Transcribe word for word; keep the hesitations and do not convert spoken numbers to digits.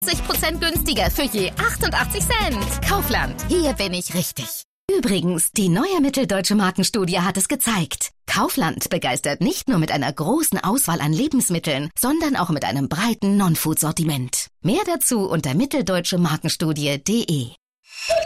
achtzig Prozent günstiger für je achtundachtzig Cent. Kaufland, hier bin ich richtig. Übrigens, die neue Mitteldeutsche Markenstudie hat es gezeigt. Kaufland begeistert nicht nur mit einer großen Auswahl an Lebensmitteln, sondern auch mit einem breiten Non-Food-Sortiment. Mehr dazu unter mitteldeutschemarkenstudie punkt de.